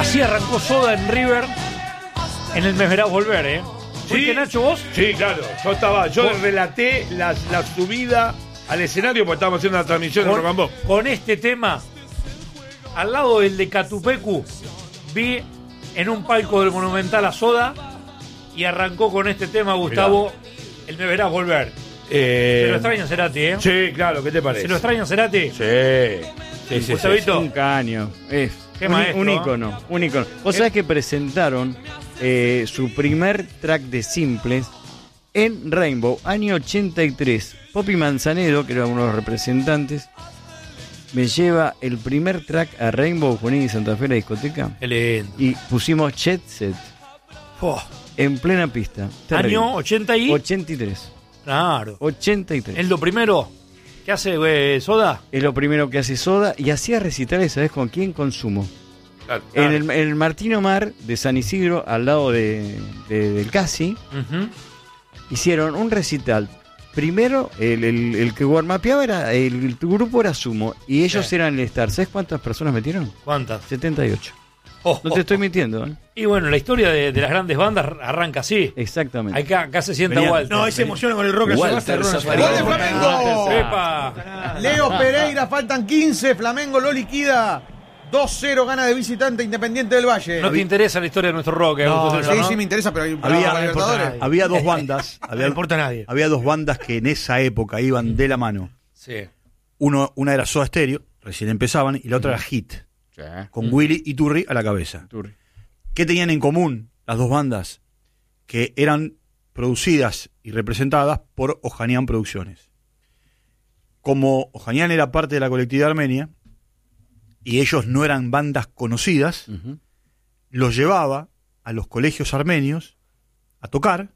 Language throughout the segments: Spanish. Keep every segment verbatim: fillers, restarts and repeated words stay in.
Así arrancó Soda en River. En el mes verás volver, ¿eh? ¿Fuiste, ¿Sí? Nacho, vos? Sí, claro. Yo estaba, yo ¿Vos? relaté la, la subida al escenario porque estábamos haciendo una transmisión de Rock and Pop. Con este tema, al lado del de Catupecu, vi en un palco del Monumental a Soda y arrancó con este tema, Gustavo, Mirá. El me verás volver. Eh, Se lo extraña Cerati, ¿eh? Sí, claro, ¿qué te parece? ¿Se lo extraña Cerati? Sí. Sí, sí, Gustavito. Un caño. Es Qué un, maestro, un ¿eh? ícono, un ícono. Vos ¿Qué? sabés que presentaron eh, su primer track de simples en Rainbow, año ochenta y tres. Poppy Manzanedo, que era uno de los representantes, me lleva el primer track a Rainbow, Junín y Santa Fe, la discoteca, Qué lindo. y pusimos Jet Set Oh, en plena pista. Terrible. año ochenta y... ochenta y tres. Claro. ochenta y tres. Es lo primero que hace eh, Soda. Es lo primero que hace Soda y hacía recitales, ¿sabés con quién? Consumo. Claro. En el, en el Martín Omar de San Isidro, al lado de, de- del Casi, Ujú. hicieron un recital. Primero, el, el, el que guarmapeaba era, el, el grupo era Sumo, y ellos Sí. eran el Star. ¿Sabes cuántas personas metieron? ¿Cuántas? setenta y ocho. Oh, No oh, te estoy oh. mintiendo, ¿eh? Y bueno, la historia de, de las grandes bandas arranca así. Exactamente. Acá, acá se sienta Venía- Walter. No, ahí se emociona con el rock. Walter Walter Zaffaroni. ¡Gol de Flamengo! ¡Epa! Leo Pereira, faltan quince. Flamengo lo liquida. dos cero gana de visitante Independiente del Valle. No te interesa la historia de nuestro rock, eh, No, Augusto sí, César, ¿no? sí me interesa, pero hay Había, para Libertadores. había dos bandas. No Había, importa a nadie. había dos bandas que en esa época iban de la mano. Sí. Uno, una era Soda Stereo, recién empezaban, y la otra era Hit, con Willy y Turri a la cabeza. Turri. ¿Qué tenían en común las dos bandas? Que eran producidas y representadas por Ojanian Producciones. Como Ojanian era parte de la colectividad armenia y ellos no eran bandas conocidas, Ujú. los llevaba a los colegios armenios a tocar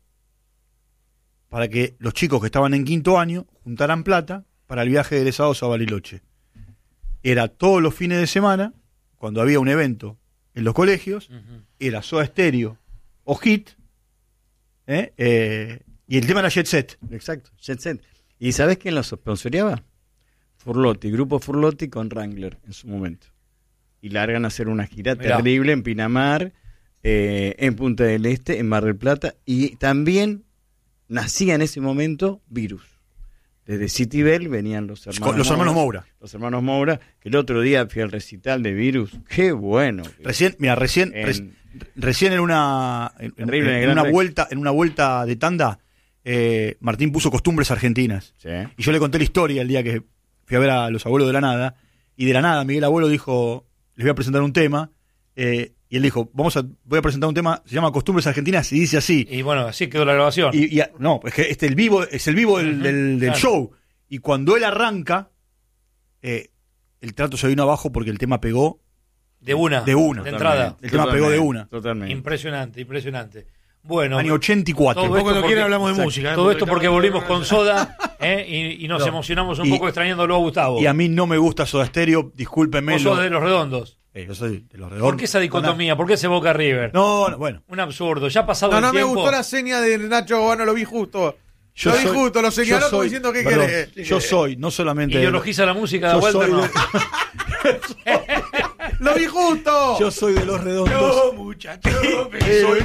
para que los chicos que estaban en quinto año juntaran plata para el viaje de egresados a Bariloche. Era todos los fines de semana, cuando había un evento en los colegios, Ujú. era Soda Stereo o Hit, ¿eh? Eh, y el tema era Jet Set. Exacto, Jet Set. ¿Y sabés quién los sponsoreaba? Furlotti, Grupo Furlotti con Wrangler en su momento. Y largan a hacer una gira Mirá. terrible en Pinamar, eh, en Punta del Este, en Mar del Plata. Y también nacía en ese momento Virus. Desde City Bell venían los hermanos Los hermanos Moura. Los hermanos Moura, que el otro día fui al recital de Virus. ¡Qué bueno! Recién, mira, recién, En- reci- recién en una en, en- Terrible, en el en Gran una Rex. vuelta, en una vuelta de tanda, eh, Martín puso Costumbres Argentinas. Sí. Y yo le conté la historia el día que fui a ver a los abuelos de la nada, y de la nada Miguel Abuelo dijo, les voy a presentar un tema, eh, y él dijo, vamos a, voy a presentar un tema, se llama Costumbres Argentinas, y dice así. Y bueno, así quedó la grabación. Y, y a- no, es que este el vivo, es el vivo del, Ujú, del- del claro. show. Y cuando él arranca, eh, el trato se vino abajo porque el tema pegó de una. de una. De entrada. El tema pegó de una. Totalmente. Impresionante, impresionante. Bueno, Año ochenta y cuatro. todo Después esto cuando porque- quiera hablamos de Exacto. música. ¿eh? todo esto porque estamos- volvimos con Soda eh, y, y nos No. emocionamos un Y- poco extrañándolo a Gustavo. Y a mí no me gusta Soda Stereo, discúlpenme. Vos lo- sos de los redondos. eh, yo soy de los redondos. ¿Por qué esa dicotomía? ¿Por qué ese Boca River? No, no, bueno. Un absurdo. Ya ha pasado No, el no me tiempo. gustó la seña de Nacho Bobano, lo vi justo. Yo lo vi soy- justo, lo señaló yo como soy- diciendo que perdón, querés. Yo soy, no solamente. Ideologiza la música de yo vuelta, soy no. de- ¡Lo vi justo! Yo soy de los redondos. No, muchacho, Soy-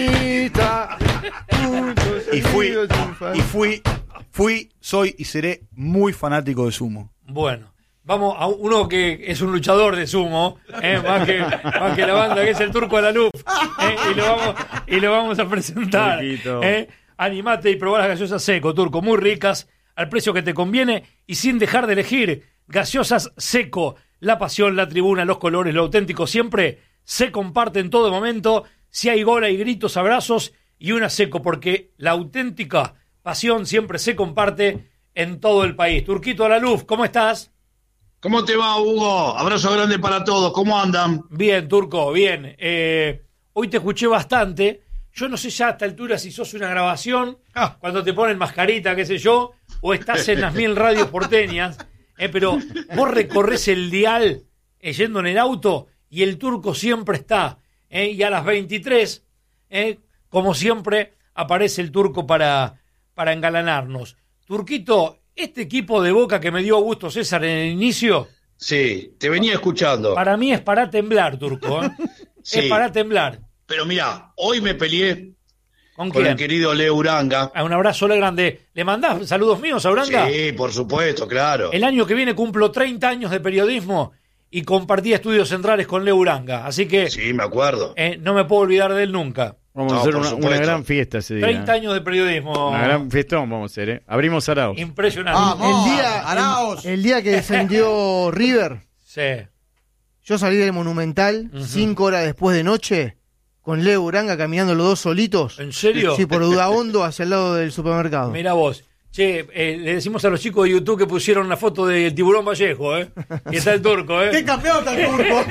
y fui, y fui, fui, soy y seré muy fanático de Sumo. Bueno, vamos a uno que es un luchador de sumo, eh, más, que, más que la banda, que es el Turco Alaluf, eh, y, lo vamos, y lo vamos a presentar. Turquito. Eh. Animate y probá las gaseosas Seco, Turco, muy ricas, al precio que te conviene y sin dejar de elegir. Gaseosas Seco, la pasión, la tribuna, los colores, lo auténtico siempre se comparte en todo momento. Si hay gol, hay gritos, abrazos y una Seco, porque la auténtica pasión siempre se comparte en todo el país. Turquito Alaluf, ¿cómo estás? ¿Cómo te va, Hugo? Abrazo grande para todos. ¿Cómo andan? Bien, Turco, bien. Eh, hoy te escuché bastante. Yo no sé ya a esta altura si sos una grabación, Ah. cuando te ponen mascarita, qué sé yo, o estás en las mil radios porteñas, eh, pero vos recorres el dial eh, yendo en el auto y el Turco siempre está. Eh, y a las veintitrés, eh, como siempre, aparece el Turco para, para engalanarnos. Turquito, este equipo de Boca que me dio gusto César en el inicio, Sí, te venía escuchando. para mí es para temblar, Turco. ¿eh? Sí. Es para temblar. Pero mira, hoy me peleé ¿Con con quién? el querido Leo Uranga. Ah, un abrazo le grande. ¿Le mandás saludos míos a Uranga? Sí, por supuesto, claro. El año que viene cumplo treinta años de periodismo y compartí estudios centrales con Leo Uranga. Así que Sí, me acuerdo. eh, no me puedo olvidar de él nunca. Vamos a No, hacer por una, supuesto. una gran fiesta ese día. treinta años de periodismo. Una gran fiestón vamos a hacer, ¿eh? Abrimos Arauz. Impresionante. Vamos, El día, Arauz. el, el día que descendió River, Sí. yo salí del Monumental Ujú. cinco horas después de noche con Leo Uranga caminando los dos solitos. ¿En serio? Sí, por Udaondo hacia el lado del supermercado. Mira vos. Che, eh, le decimos a los chicos de YouTube que pusieron una foto del tiburón Vallejo, ¿eh? Y está el turco, ¿eh? ¡Qué campeón está el turco!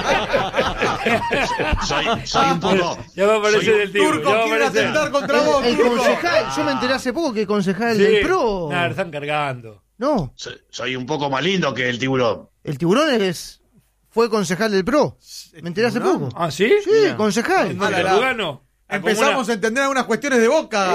Soy, soy un poco. Ya va a aparecer soy un- el tiburón. Turco quiere atentar contra vos, El Turco. concejal, yo me enteré hace poco que el concejal Sí. del PRO. Nah, lo están cargando. No, soy, soy un poco más lindo que el tiburón. el tiburón es, fue concejal del PRO. Me enteré hace poco. ¿Ah, sí? Sí, concejal. ¿En dónde, Ah, la, la. Lugano? Ah, Empezamos como a entender algunas cuestiones de Boca.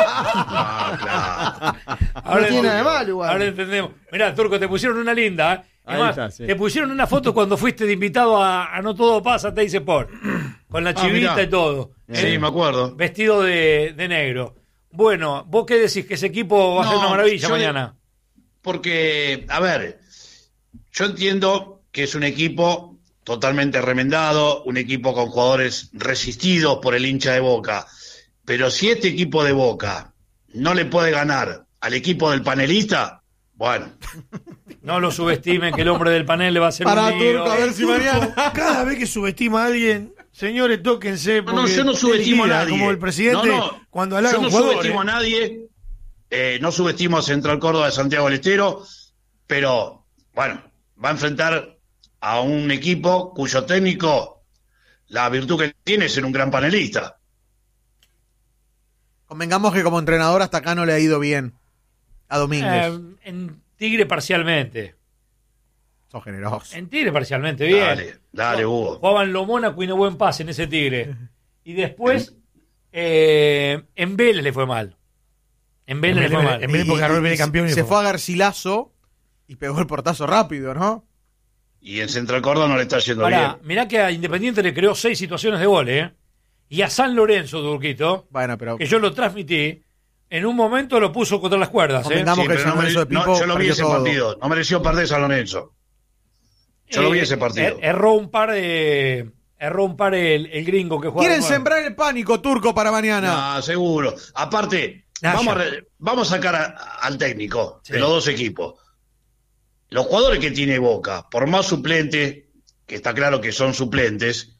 Ah, claro. No tiene nada de malo, igual. Ahora entendemos. Mirá, Turco, te pusieron una linda, ¿eh? Ahí Además, está, sí. te pusieron una foto cuando fuiste de invitado a, a No Todo Pasa, te dice por. Con la Ah, chivita mirá. y todo. Sí, ¿eh? me acuerdo. Vestido de, de negro. Bueno, ¿vos qué decís? ¿Que ese equipo va a ser No, una maravilla yo- mañana? Porque, a ver, yo entiendo que es un equipo totalmente remendado, un equipo con jugadores resistidos por el hincha de Boca. Pero si este equipo de Boca no le puede ganar al equipo del panelista, bueno, No lo subestimen, que el hombre del panel le va a hacer Para un lío. Turco, a ver si mañana. Cada vez que subestima a alguien, señores, tóquense. no, no, porque yo no subestimo a liquida, nadie. Como el presidente No, no, cuando halaga yo a no un jugador. subestimo ¿eh? a nadie, eh, no subestimo a Central Córdoba de Santiago del Estero, pero bueno, va a enfrentar a un equipo cuyo técnico, la virtud que tiene es ser un gran panelista. Convengamos que como entrenador hasta acá no le ha ido bien a Domínguez. Eh, en Tigre parcialmente. Sos generoso. En Tigre parcialmente, bien. Dale, dale, Hugo. Jugaban lo Mónaco y no buen pase en ese Tigre. Y después, eh, en Vélez le fue mal. En Vélez le fue mal. en Vélez porque agarró el Vélez campeón y se fue. fue a Garcilaso y pegó el portazo rápido, ¿no? Y en Central Córdoba no le está yendo Pará, bien. mirá que a Independiente le creó seis situaciones de gol, ¿eh? Y a San Lorenzo, Turquito, Bueno, pero que yo lo transmití, en un momento lo puso contra las cuerdas, ¿eh? Convengamos Sí, que el pero San no Lorenzo de mere- no, Pipo yo lo vi perdió ese todo. partido. No mereció perder San Lorenzo. Yo lo vi ese partido. er- erró un par de... Erró un par el, el gringo que juega. Quieren bueno. sembrar el pánico turco para mañana. No, seguro. Aparte, Naya. vamos a, re- vamos a sacar a- al técnico Sí. de los dos equipos. Los jugadores que tiene Boca, por más suplentes, que está claro que son suplentes,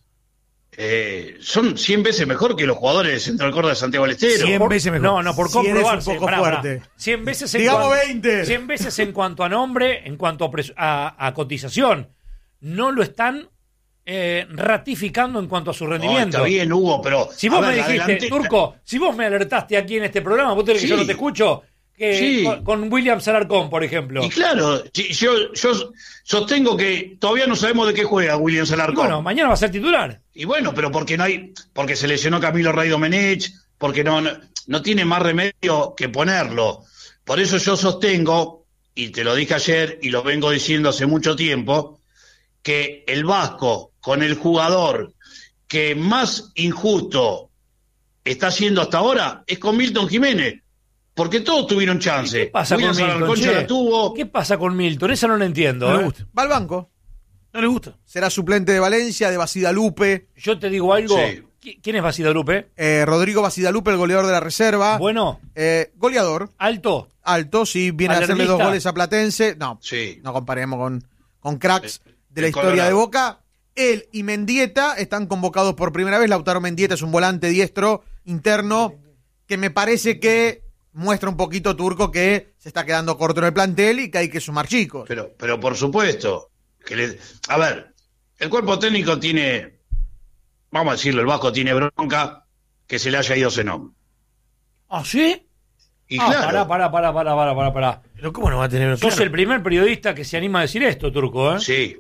eh, son cien veces mejor que los jugadores de Central Córdoba de Santiago del Estero. Cien Por- veces mejor. No, no, por cien es un comprobarse. poco Pará, pará. fuerte. cien veces en Digamos cuanto, veinte. cien veces en cuanto a nombre, en cuanto a, pres- a- a cotización. No lo están eh, ratificando en cuanto a su No, rendimiento. está bien, Hugo, pero. Si vos a me ver, dijiste, adelante- Turco, si vos me alertaste aquí en este programa, vos tenés que Sí. yo no te escucho, que Sí. con, con William Salarcón, por ejemplo. Y claro, si- yo, yo sostengo que todavía no sabemos de qué juega William Y Salarcón. bueno, mañana va a ser titular. Y bueno, pero porque no hay, porque se lesionó Camilo Rey Domenech, porque no, no, no tiene más remedio que ponerlo. Por eso yo sostengo, y te lo dije ayer y lo vengo diciendo hace mucho tiempo, que el Vasco, con el jugador que más injusto está haciendo hasta ahora, es con Milton Jiménez. Porque todos tuvieron chance. ¿Qué pasa William con Milton? Salarcón ya che? la tuvo. ¿Qué pasa con Milton? Esa no la entiendo. No le ¿eh? gusta. Va al banco. No le gusta. Será suplente de Valencia, de Basidalupe. Yo te digo algo. Sí. ¿Qui- ¿Quién es Basidalupe? Eh, Rodrigo Basidalupe, el goleador de la reserva. Bueno, Eh, goleador, alto. alto, sí, viene a hacerle Palermista. dos goles a Platense. No, Sí. no comparemos con, con cracks El- de la el historia Colorado. de Boca. Él y Mendieta están convocados por primera vez. Lautaro Mendieta es un volante diestro interno que me parece que muestra un poquito Turco que se está quedando corto en el plantel y que hay que sumar chicos. Pero, pero por supuesto. Que le, a ver, el cuerpo técnico tiene, vamos a decirlo, el Vasco tiene bronca que se le haya ido Zenón. ¿Ah, sí? Y ah, claro, pará, pará, pará, pará, pará, pará, pará. Pero ¿cómo no va a tener Sos claro? el primer periodista que se anima a decir esto, Turco, ¿eh? sí.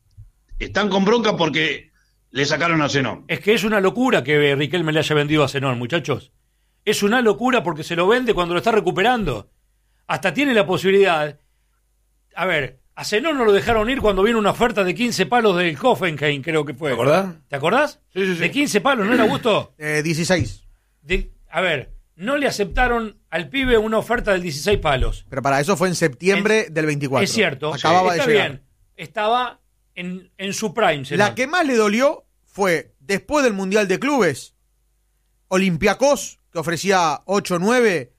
Están con bronca porque le sacaron a Zenón. Es que es una locura que Riquelme le haya vendido a Zenón, muchachos. Es una locura porque se lo vende cuando lo está recuperando. Hasta tiene la posibilidad. A ver, A Zenón no lo dejaron ir cuando vino una oferta de quince palos del Hoffenheim, creo que fue. ¿Te acordás? ¿Te acordás? Sí, sí, sí. De quince palos, ¿no era Augusto? Eh, dieciséis. De, a ver, no le aceptaron al pibe una oferta del dieciséis palos. Pero para eso fue en septiembre En- del veinticuatro. Es cierto. Acababa Está de llegar. bien. Estaba en, en su prime, Zenón. La que más le dolió fue, después del Mundial de Clubes, Olympiacos, que ofrecía ocho nueve,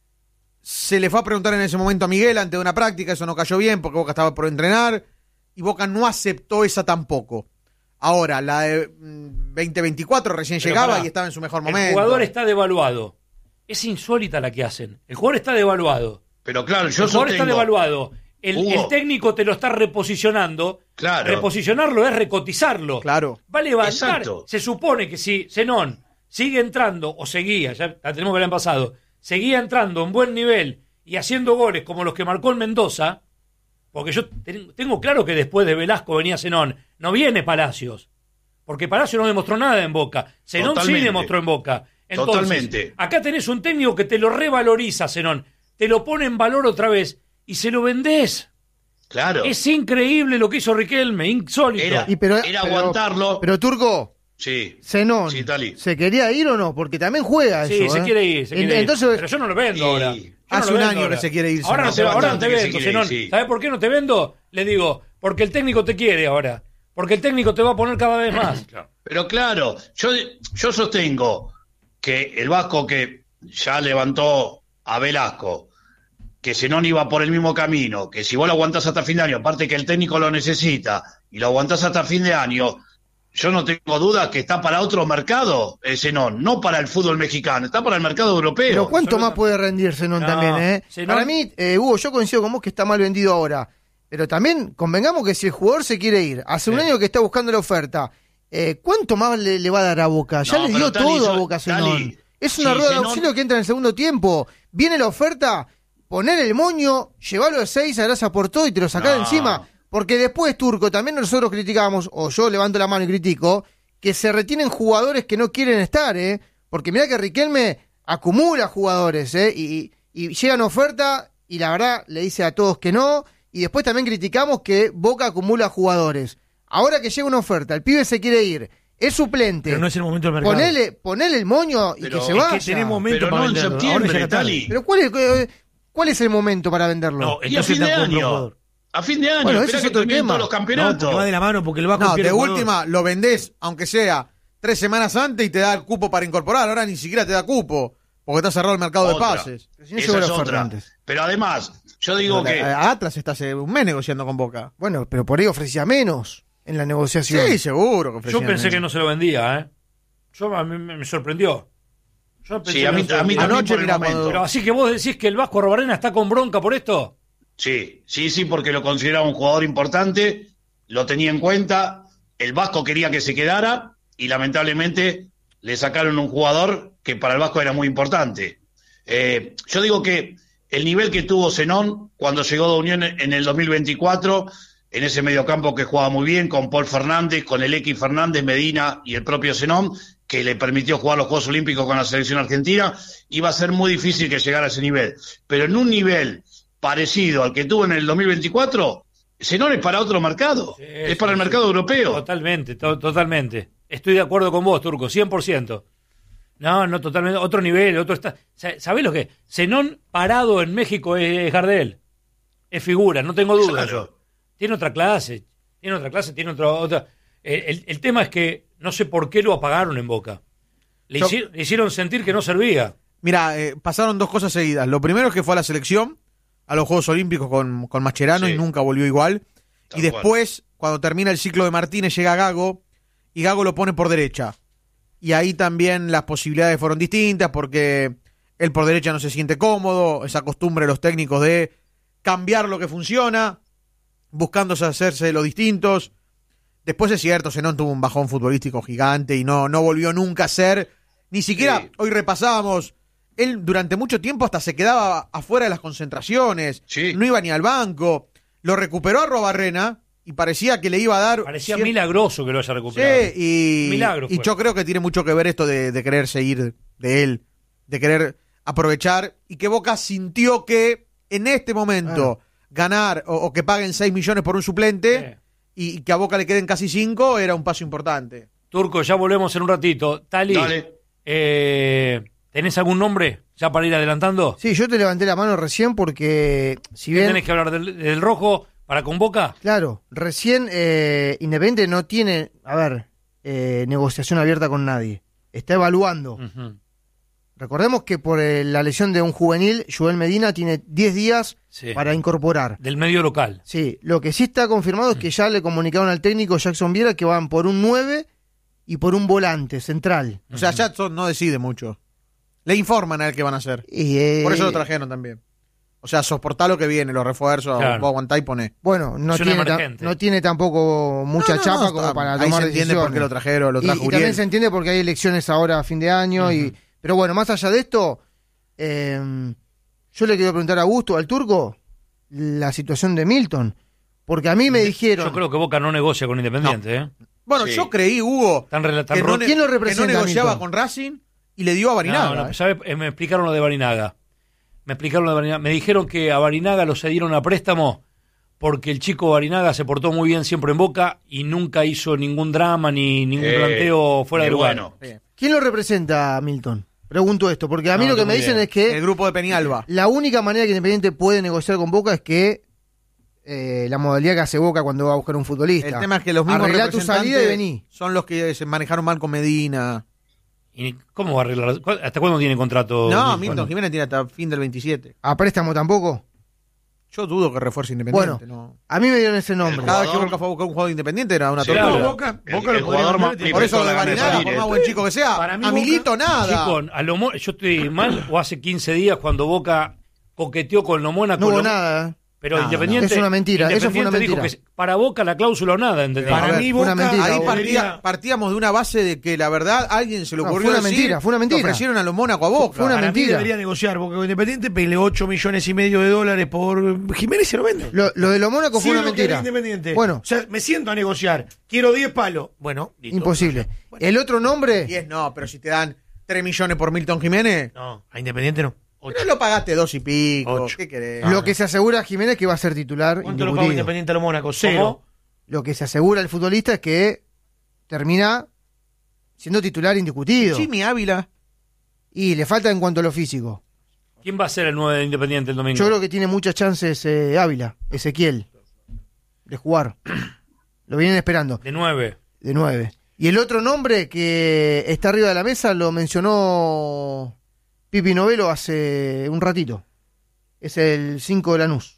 se le fue a preguntar en ese momento a Miguel ante una práctica, eso no cayó bien porque Boca estaba por entrenar, y Boca no aceptó esa tampoco. Ahora, la de mm, veinte veinticuatro recién Pero llegaba pará, y estaba en su mejor El momento. jugador está devaluado. Es insólita la que hacen. El jugador está devaluado. Pero claro, yo El jugador está sostengo. devaluado. El, Hugo. el técnico te lo está reposicionando. Claro. Reposicionarlo es recotizarlo. Claro. Va a levantar. Exacto. Se supone que si Zenón sigue entrando, o seguía, ya la tenemos que ver en pasado, seguía entrando en buen nivel y haciendo goles como los que marcó el Mendoza, porque yo ten- tengo claro que después de Velasco venía Zenón, no viene Palacios, porque Palacios no demostró nada en Boca, Zenón sí Totalmente. demostró en Boca. Entonces, Totalmente. acá tenés un técnico que te lo revaloriza, Zenón, te lo pone en valor otra vez y se lo vendés. Claro. Es increíble lo que hizo Riquelme, insólito. Era, Y pero- era pero- aguantarlo. Pero Turco, sí. Zenón, Sí, Tali. ¿se quería ir o no? Porque también juega Sí, eso. se ¿eh? quiere ir, se En- quiere ir. Entonces, Pero yo no lo vendo Y- ahora. Yo no Hace lo un vendo año ahora. que se quiere ir, Ahora no Zenón. te, Hace ahora no te bastante que se vendo, quiere ir, Zenón. sí. ¿Sabes por qué no te vendo? Le digo, porque el técnico te quiere ahora. Porque el técnico te va a poner cada vez más. Pero claro, yo, yo sostengo que el Vasco que ya levantó a Velasco, que Zenón iba por el mismo camino, que si vos lo aguantás hasta fin de año, aparte que el técnico lo necesita, y lo aguantás hasta fin de año, yo no tengo duda que está para otro mercado, eh, Zenón, no para el fútbol mexicano, está para el mercado europeo. pero ¿cuánto Absoluta- más puede rendir Zenón No, también? eh? Zenón- Para mí, eh, Hugo, yo coincido con vos que está mal vendido ahora. Pero también convengamos que si el jugador se quiere ir, hace un Sí. año que está buscando la oferta, eh, ¿cuánto más le, le va a dar a Boca? Ya No, le pero dio Tali, todo yo- a Boca Zenón. Tali, Es una sí, rueda de Zenón- auxilio que entra en el segundo tiempo. Viene la oferta, poner el moño, llevarlo a seis, gracias por todo y te lo sacás de No. encima. Porque después, Turco, también nosotros criticamos, o yo levanto la mano y critico, que se retienen jugadores que no quieren estar, ¿eh? Porque mirá que Riquelme acumula jugadores, ¿eh? Y, y llegan oferta y la verdad le dice a todos que no. Y después también criticamos que Boca acumula jugadores. Ahora que llega una oferta, el pibe se quiere ir, es suplente. Pero no es el momento del mercado. Ponele, ponele el moño y Pero que se es vaya. que tenés momento Pero para no en venderlo. Ahora septiembre, llega tarde. Tali. Pero ¿cuál es, eh, ¿cuál es el momento para venderlo? No, Y a entonces fin de está compra un año. jugador. A fin de año, Bueno, esperá ese es que otro terminen tema. todos los No, campeonatos. porque va de la mano, porque el Vasco No, pierde de jugador. última lo vendés, aunque sea tres semanas antes y te da el cupo para incorporar. Ahora ni siquiera te da cupo, porque está cerrado el mercado Otra. de pases. Si no Esa llegó es la oferta otra. antes. Pero además, yo digo La- que... a- Atlas está hace un mes negociando con Boca. Bueno, pero por ahí ofrecía menos en la negociación. Sí, seguro que Yo ofrecían pensé eso. que no se lo vendía, ¿eh? Yo, a mí me, me sorprendió. Yo pensé Sí, a que mí, no se lo a mí vendía. también Anoche, por el mirá, momento. cuando- Pero así que vos decís que el Vasco Arrobarrena está con bronca por esto. Sí, sí, sí, porque lo consideraba un jugador importante, lo tenía en cuenta, el Vasco quería que se quedara y lamentablemente le sacaron un jugador que para el Vasco era muy importante. Eh, yo digo que el nivel que tuvo Zenón cuando llegó de Unión en el dos mil veinticuatro, en ese mediocampo que jugaba muy bien, con Paul Fernández, con el X Fernández, Medina y el propio Zenón, que le permitió jugar los Juegos Olímpicos con la selección argentina, iba a ser muy difícil que llegara a ese nivel. Pero en un nivel parecido al que tuvo en el dos mil veinticuatro, Zenón es para otro mercado, Sí, es para sí, el sí. mercado europeo. Totalmente, to- totalmente. Estoy de acuerdo con vos, Turco, cien por ciento. No, no, totalmente. Otro nivel, otro está. Sa- ¿Sabés lo que? Zenón parado en México es, es Gardel. Es figura, no tengo dudas. Claro. yo. Tiene otra clase, tiene otra clase, tiene otro, otra. El, el- el tema es que no sé por qué lo apagaron en Boca. Le, Yo- hici- le hicieron sentir que no servía. Mira, eh, pasaron dos cosas seguidas. Lo primero es que fue a la selección, a los Juegos Olímpicos con, con Mascherano Sí. y nunca volvió igual. Tal y después, cuando termina el ciclo de Martínez, llega Gago y Gago lo pone por derecha. Y ahí también las posibilidades fueron distintas porque él por derecha no se siente cómodo, esa costumbre de los técnicos de cambiar lo que funciona, buscándose hacerse de los distintos. Después es cierto, Zenón tuvo un bajón futbolístico gigante y no, no volvió nunca a ser, ni siquiera, Sí. hoy repasábamos, él durante mucho tiempo hasta se quedaba afuera de las concentraciones, Sí. no iba ni al banco, lo recuperó a Robarrena y parecía que le iba a dar... Parecía cier- milagroso que lo haya recuperado. Sí, y, Milagro y fue. yo creo que tiene mucho que ver esto de, de querer seguir de él, de querer aprovechar, y que Boca sintió que en este momento ganar o, o que paguen seis millones por un suplente Sí. y, y que a Boca le queden casi cinco era un paso importante. Turco, ya volvemos en un ratito. Tali, Dale. eh, ¿tenés algún nombre ya para ir adelantando? Sí, yo te levanté la mano recién porque, si ¿Qué bien, tenés que hablar del, del rojo para con Boca? claro, recién eh, Independiente no tiene, a ver, eh, negociación abierta con nadie. Está evaluando. Ujú. Recordemos que por eh, la lesión de un juvenil, Joel Medina tiene diez días Sí. para incorporar. Del medio local. Sí, lo que sí está confirmado es que ya le comunicaron al técnico Jackson Viera que van por un nueve y por un volante central. O sea, Jackson no decide mucho. Le informan a él qué van a hacer. Y, eh, Por eso lo trajeron también. O sea, soportá lo que viene, los refuerzos, Claro. vos aguantá y poné. Bueno, no Es un tiene, ta- emergente. no tiene tampoco mucha No, no, chapa no, como está- para ahí tomar se entiende decisiones. por qué lo trajeron, lo Y- trajo y, Uriel. también se entiende porque hay elecciones ahora a fin de año. y Pero bueno, más allá de esto, eh, yo le quiero preguntar a Augusto, al Turco, la situación de Milton. Porque a mí me dijeron... Yo creo que Boca no negocia con Independiente, ¿eh? Bueno, Sí. yo creí, Hugo, Tan rela- tan que, no, ro- ne- ¿Quién lo que representa, no negociaba Milton? con Racing y le dio a Barinaga. No, no, ¿eh? ¿sabe? Eh, Me explicaron lo de Barinaga. Me explicaron lo de Barinaga. Me dijeron que a Barinaga lo cedieron a préstamo porque el chico Barinaga se portó muy bien siempre en Boca y nunca hizo ningún drama ni ningún Eh, planteo fuera qué de lugar. bueno. Sí. ¿Quién lo representa a Milton? Pregunto esto, porque a mí No, lo que no me tengo dicen idea. es que El grupo de Peñalba. la única manera que Independiente puede negociar con Boca es que eh, la modalidad que hace Boca cuando va a buscar un futbolista. El tema es que los mismos Arreglá tu representantes salida y vení. son los que se manejaron mal con Medina. ¿Y cómo va a arreglar? ¿Cu- ¿Hasta cuándo tiene contrato? No, Milton? Milton Jiménez tiene hasta fin del veintisiete. ¿A préstamo tampoco? Yo dudo que refuerce Independiente. Bueno, no. a mí me dieron ese nombre. Cada vez que jugador- Boca fue a buscar un jugador independiente era una Sí, tortura. claro. Boca, El- Boca el lo jugador podría más- tener, Por eso lo de la gana de Barinaga, salir, por eh. más buen chico que sea, Para mí a Boca- Milito nada. Chicos, a Lomo- yo estoy mal o hace quince días cuando Boca coqueteó con Lomona. No con hubo Lomo- nada. ¿eh? Pero No, Independiente. no. Es una mentira, eso fue una Independiente dijo mentira. que para Boca la cláusula o nada, ¿entendés? A Para ver, mí fue una Boca mentira, Ahí vos. partía- partíamos de una base de que la verdad a alguien se le No, ocurrió fue una decir mentira, fue una mentira. que ofrecieron a los Mónaco a Boca. Fue una Para mí mentira. debería negociar, porque Independiente peleó ocho millones y medio de dólares por Jiménez y se lo vende. Lo, lo de los Mónacos Sí, fue una lo que era mentira. Independiente. Bueno, O sea, me siento a negociar. Quiero diez palos. Bueno, listo. imposible. El otro nombre, diez no, pero si te dan tres millones por Milton Jiménez, No, a Independiente no. pero lo pagaste dos y pico. Ocho. ¿Qué querés? lo que se asegura a Jiménez que va a ser titular ¿Cuánto lo paga indiscutido. Independiente a los Mónaco? Cero. Lo que se asegura el futbolista es que termina siendo titular indiscutido. Jimmy Ávila. Y le falta en cuanto a lo físico. ¿Quién va a ser el nueve de Independiente el domingo? Yo creo que tiene muchas chances eh, Ávila, Ezequiel, de jugar. Lo vienen esperando, De nueve. de nueve. Y el otro nombre que está arriba de la mesa lo mencionó Pipi Novelo hace un ratito. Es el cinco de Lanús,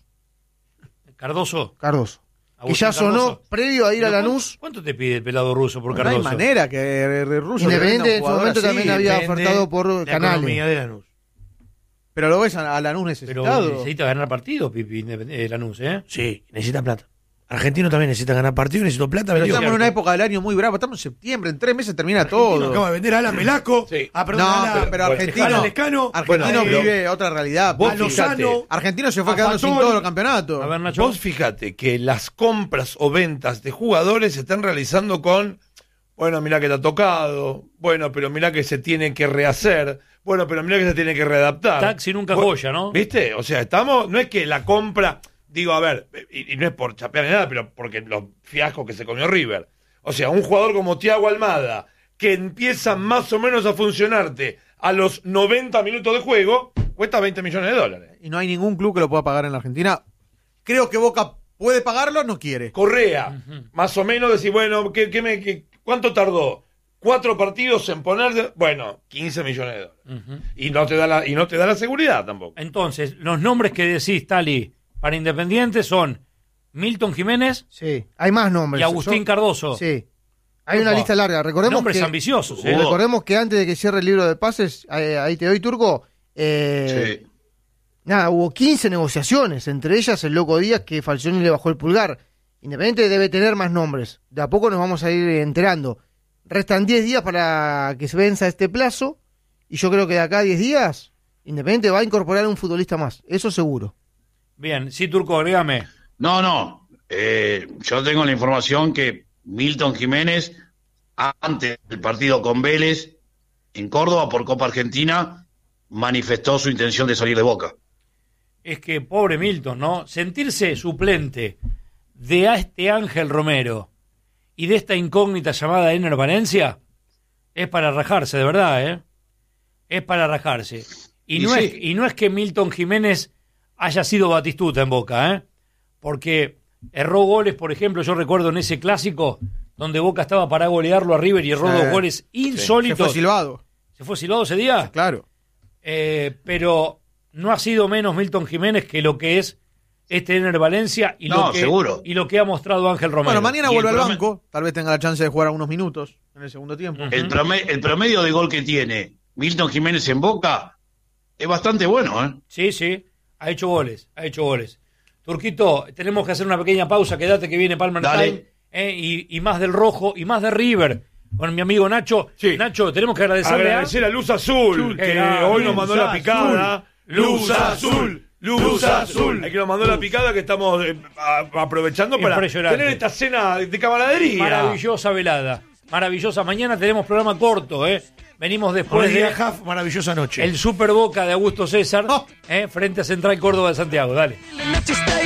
Cardoso. Cardoso. Que Agustín ya sonó Cardoso. previo a ir a ¿Pero Lanús. ¿Cuánto, cuánto te pide el pelado ruso por No hay Cardoso? manera que el ruso Independiente le en venda su un momento jugador también así. había Depende ofertado por la Canales. economía de Lanús. Pero lo ves a, a Lanús Pero necesitado. necesita ganar partidos, Pipi, Independ- eh, Lanús, ¿eh? Sí, necesita plata. Argentino también necesita ganar partido, necesito plata. Pero vendió. estamos en una época del año muy brava. Estamos en septiembre. En tres meses termina todo. Acaba de vender a Alan Velasco. Sí. Ah, perdón, No, a Alan- pero, pero Bueno, Argentino, Alan Lescano. Argentino Bueno, vive otra realidad. Vos a Lozano. fijate. Argentino se fue a quedando sin Fatoni. todos los campeonatos. A ver, Nacho. Ah, Vos fíjate que las compras o ventas de jugadores se están realizando con, bueno, mirá que te ha tocado, bueno, pero mirá que se tiene que rehacer, bueno, pero mirá que se tiene que readaptar. Taxi nunca Bueno, joya, ¿no? ¿Viste? O sea, estamos, no es que la compra, digo, a ver, y, y no es por chapear ni nada, pero porque los fiascos que se comió River. O sea, un jugador como Thiago Almada, que empieza más o menos a funcionarte a los noventa minutos de juego, cuesta veinte millones de dólares. Y no hay ningún club que lo pueda pagar en la Argentina. Creo que Boca puede pagarlo, no quiere. Correa, más o menos decir, bueno, ¿qué, qué me, qué- ¿cuánto tardó? Cuatro partidos en poner, bueno, quince millones de dólares. Ujú. Y no te da la, y no te da la seguridad tampoco. Entonces, los nombres que decís, Tali, para Independiente son Milton Jiménez Sí, hay más nombres. y Agustín Yo- Cardoso. Sí. Hay una Opa. lista larga. Recordemos Nombres que, ambiciosos, ¿eh? recordemos que antes de que cierre el libro de pases, eh, ahí te doy, Turco, eh, Sí. nada, hubo quince negociaciones, entre ellas el Loco Díaz, que Falcioni le bajó el pulgar. Independiente debe tener más nombres. De a poco nos vamos a ir enterando. Restan diez días para que se venza este plazo, y yo creo que de acá a diez días, Independiente va a incorporar un futbolista más, eso seguro. Bien, sí, Turco, agrégame. No, no. Eh, yo tengo la información que Milton Jiménez, antes del partido con Vélez, en Córdoba por Copa Argentina, manifestó su intención de salir de Boca. es que, pobre Milton, ¿no? Sentirse suplente de a este Ángel Romero y de esta incógnita llamada Ener Valencia es para rajarse, de verdad, ¿eh? Es para rajarse. Y, Y no, sí. es, y no es que Milton Jiménez haya sido Batistuta en Boca, ¿eh? Porque erró goles, por ejemplo, yo recuerdo en ese clásico donde Boca estaba para golearlo a River y erró Sí. dos goles Se insólitos. fue silbado. ¿Se fue silbado ese día? Claro. Eh, pero no ha sido menos Milton Jiménez que lo que es este Ener Valencia y, No, lo que, seguro. y lo que ha mostrado Ángel Romero. Bueno, mañana Y vuelve el al prome- banco. Tal vez tenga la chance de jugar algunos minutos en el segundo tiempo. El, prome- el promedio de gol que tiene Milton Jiménez en Boca es bastante bueno, ¿eh? Sí, sí, ha hecho goles, ha hecho goles. Turquito, tenemos que hacer una pequeña pausa, quédate que viene Palmer Dale. Time, eh, y, y más del rojo y más de River. Con mi amigo Nacho. Sí. Nacho, tenemos que agradecerle Agradecer a Luz Azul, que grande. hoy nos mandó la Luz picada. Luz Azul, Luz Azul. Hay que nos mandó la picada que estamos eh, a- aprovechando para Impresionante. tener esta cena de camaradería. maravillosa velada. Maravillosa. Mañana tenemos programa corto, ¿eh? Venimos después Buenos de días, Jaf, maravillosa noche. el Super Boca de Augusto César, Oh. ¿eh? Frente a Central Córdoba de Santiago. Dale. Let you stay